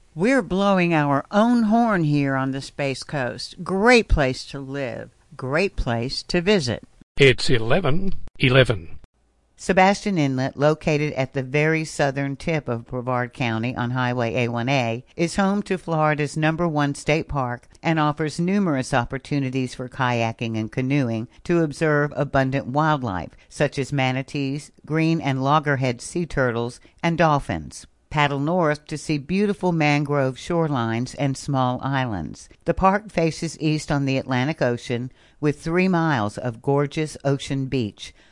We're blowing our own horn here on the Space Coast. Great place to live. Great place to visit. It's 11:11. Sebastian Inlet, located at the very southern tip of Brevard County on Highway A1A, is home to Florida's #1 state park and offers numerous opportunities for kayaking and canoeing to observe abundant wildlife, such as manatees, green and loggerhead sea turtles, and dolphins. Paddle north to see beautiful mangrove shorelines and small islands. The park faces east on the Atlantic Ocean with 3 miles of gorgeous ocean beach,